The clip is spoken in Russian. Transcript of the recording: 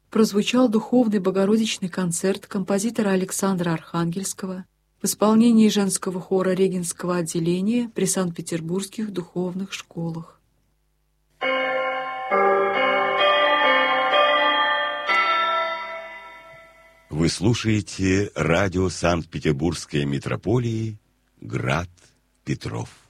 прозвучал духовный богородичный концерт композитора Александра Архангельского в исполнении женского хора Регинского отделения при Санкт-Петербургских духовных школах. Вы слушаете радио Санкт-Петербургской митрополии «Град Петров».